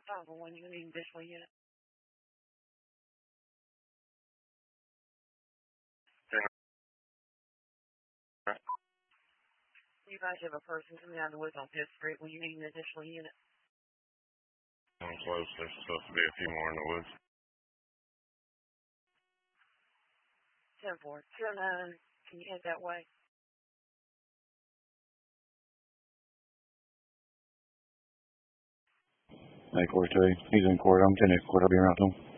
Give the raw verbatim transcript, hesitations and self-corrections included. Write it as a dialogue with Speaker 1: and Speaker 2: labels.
Speaker 1: five oh one, you need an additional unit. You guys have a person coming out of the woods on Fifth Street. Will you need an additional unit?
Speaker 2: I'm close. There's supposed to be a few more in the woods.
Speaker 1: ten four. two oh nine, can you head that way?
Speaker 3: eight four two, he's in court. I'm ten eight court. I'll be around him.